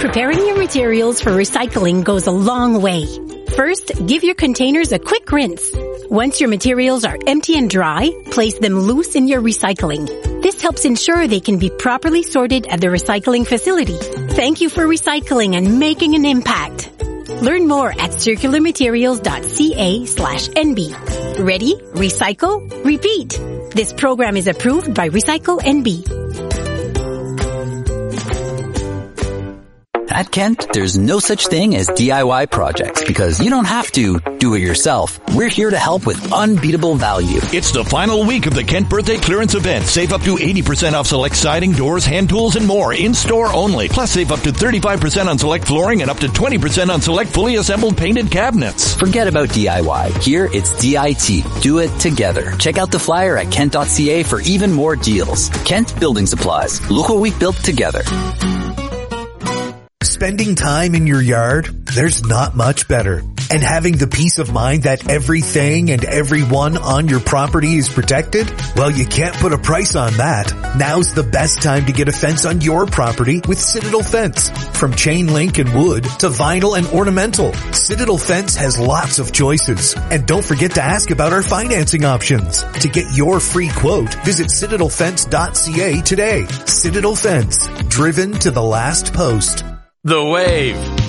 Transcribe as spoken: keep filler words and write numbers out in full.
Preparing your materials for recycling goes a long way. First, give your containers a quick rinse. Once your materials are empty and dry, place them loose in your recycling. This helps ensure they can be properly sorted at the recycling facility. Thank you for recycling and making an impact. Learn more at circularmaterials.ca slash NB. Ready? Recycle? Repeat. This program is approved by Recycle N B. At Kent, there's no such thing as D I Y projects because you don't have to do it yourself. We're here to help with unbeatable value. It's the final week of the Kent Birthday Clearance Event. Save up to eighty percent off select siding, doors, hand tools, and more in-store only. Plus, save up to thirty-five percent on select flooring and up to twenty percent on select fully assembled painted cabinets. Forget about D I Y. Here, it's D I T. Do it together. Check out the flyer at kent dot c a for even more deals. Kent Building Supplies. Look what we built together. Spending time in your yard, there's not much better. And having the peace of mind that everything and everyone on your property is protected? Well, you can't put a price on that. Now's the best time to get a fence on your property with Citadel Fence. From chain link and wood to vinyl and ornamental, Citadel Fence has lots of choices. And don't forget to ask about our financing options. To get your free quote, visit citadel fence dot c a today. Citadel Fence, driven to the last post. The Wave.